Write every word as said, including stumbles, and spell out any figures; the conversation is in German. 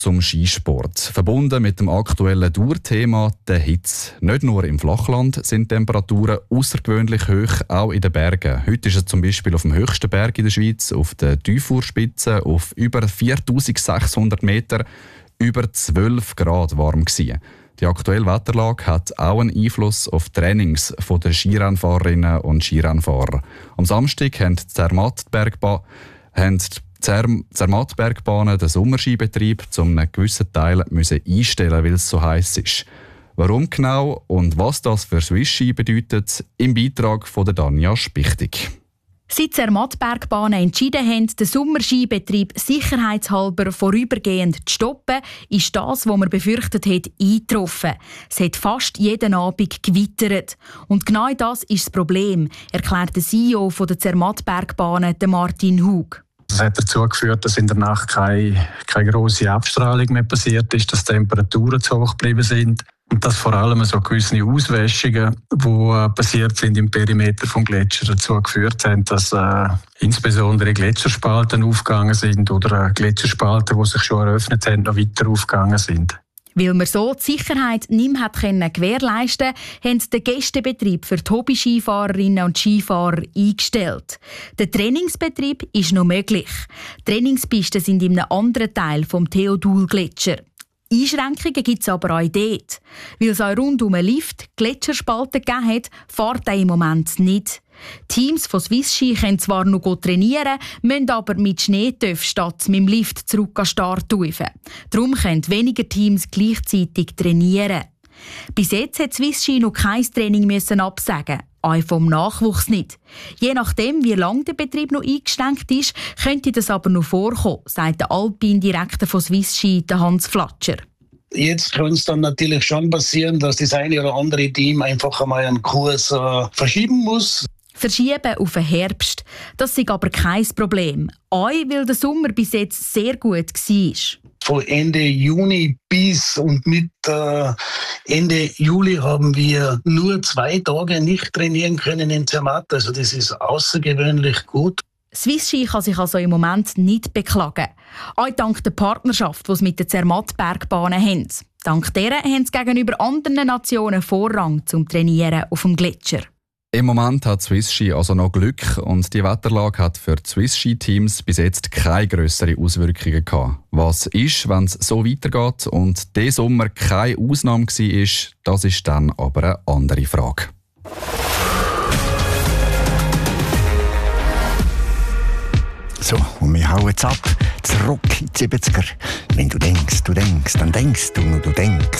Zum Skisport. Verbunden mit dem aktuellen Dauerthema der Hitze. Nicht nur im Flachland sind Temperaturen außergewöhnlich hoch, auch in den Bergen. Heute ist es zum Beispiel auf dem höchsten Berg in der Schweiz, auf der Teuffurspitze, auf über viertausendsechshundert Meter, über zwölf Grad warm gewesen. Die aktuelle Wetterlage hat auch einen Einfluss auf die Trainings der Skirennfahrerinnen und Skirennfahrer. Am Samstag haben die Zermatt-Bergbahnen Zermatt-Bergbahnen den Sommerskibetrieb zu einem gewissen Teil müssen einstellen, weil es so heiß ist. Warum genau und was das für Swiss Ski bedeutet, im Beitrag von der Danja Spichtig. Seit Zermatt-Bergbahnen entschieden haben, den Sommerskibetrieb sicherheitshalber vorübergehend zu stoppen, ist das, was man befürchtet hat, eingetroffen. Es hat fast jeden Abend gewittert. Und genau das ist das Problem, erklärt der C E O der Zermatt-Bergbahnen, Martin Hug. Das hat dazu geführt, dass in der Nacht keine, keine grosse Abstrahlung mehr passiert ist, dass die Temperaturen zu hoch geblieben sind und dass vor allem so gewisse Auswäschungen, die passiert sind im Perimeter vom Gletscher, dazu geführt haben, dass äh, insbesondere Gletscherspalten aufgegangen sind oder äh, Gletscherspalten, die sich schon eröffnet haben, noch weiter aufgegangen sind. Weil man so die Sicherheit nicht mehr gewährleisten konnte, haben den Gästebetrieb für die Hobby-Skifahrerinnen und Skifahrer eingestellt. Der Trainingsbetrieb ist noch möglich. Trainingspisten sind in einem anderen Teil des Theodul-Gletscher. Einschränkungen gibt es aber auch dort. Weil es auch rund um einen Lift Gletscherspalten gegeben hat, fährt er im Moment nicht. Teams von Swiss Ski können zwar noch trainieren, müssen aber mit Schneetöpfen statt mit dem Lift zurück an den Start rufen. Darum können weniger Teams gleichzeitig trainieren. Bis jetzt hat Swiss Ski noch kein Training müssen absagen, auch vom Nachwuchs nicht. Je nachdem, wie lange der Betrieb noch eingeschränkt ist, könnte das aber noch vorkommen, sagt der Alpin-Direktor von Swiss Ski, Hans Flatscher. Jetzt kann es dann natürlich schon passieren, dass das eine oder andere Team einfach einmal einen Kurs äh, verschieben muss. Verschieben auf den Herbst. Das ist aber kein Problem. Auch weil der Sommer bis jetzt sehr gut war. Von Ende Juni bis und mit äh, Ende Juli haben wir nur zwei Tage nicht trainieren können in Zermatt. Also das ist außergewöhnlich gut. Swiss Ski kann sich also im Moment nicht beklagen. Auch dank der Partnerschaft, die sie mit den Zermatt-Bergbahnen haben. Dank deren haben sie gegenüber anderen Nationen Vorrang zum Trainieren auf dem Gletscher. Im Moment hat Swiss Ski also noch Glück und die Wetterlage hat für die Swiss Ski Teams bis jetzt keine grösseren Auswirkungen gehabt. Was ist, wenn es so weitergeht und dieser Sommer keine Ausnahme war, das ist dann aber eine andere Frage. So, und wir hauen jetzt ab, zurück in die siebziger. Wenn du denkst, du denkst, dann denkst du nur, du denkst.